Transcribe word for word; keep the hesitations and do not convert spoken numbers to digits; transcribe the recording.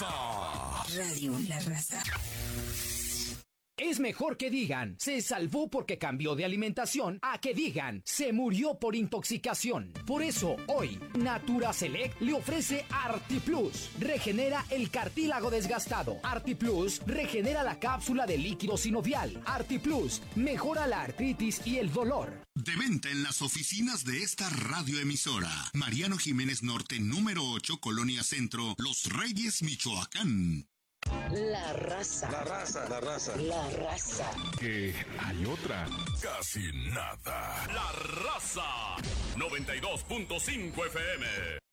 Raza. Radio La Raza. Es mejor que digan, se salvó porque cambió de alimentación, a que digan, se murió por intoxicación. Por eso, hoy, Natura Select le ofrece ArtiPlus. Regenera el cartílago desgastado. ArtiPlus regenera la cápsula de líquido sinovial. ArtiPlus mejora la artritis y el dolor. De venta en las oficinas de esta radioemisora. Mariano Jiménez Norte, número ocho, Colonia Centro, Los Reyes, Michoacán. La Raza. La Raza, la Raza. La Raza. Que hay otra. Casi nada. La Raza. noventa y dos punto cinco F M.